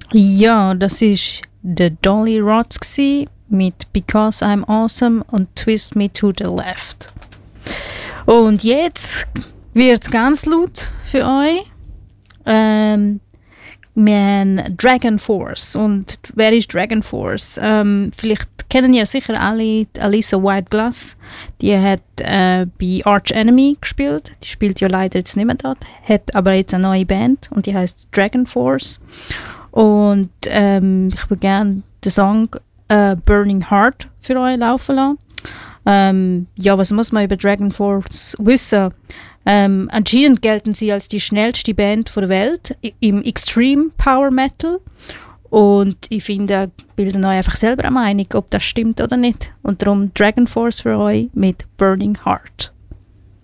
Ja, das ist der Dolly Rots gsi mit Because I'm Awesome und Twist Me to the Left. Und jetzt wird es ganz laut für euch. Wir haben Dragon Force. Und wer ist Dragon Force? Vielleicht kennen ja sicher alle Alissa White-Glass. Die hat bei Arch Enemy gespielt. Die spielt ja leider jetzt nicht mehr dort. Hat aber jetzt eine neue Band und die heißt Dragon Force. Und ich würde gerne den Song Burning Heart für euch laufen lassen. Ja, was muss man über Dragon Force wissen? Anscheinend gelten sie als die schnellste Band der Welt im Extreme Power Metal. Und ich finde, bilden euch einfach selber eine Meinung, ob das stimmt oder nicht. Und darum Dragon Force für euch mit Burning Heart.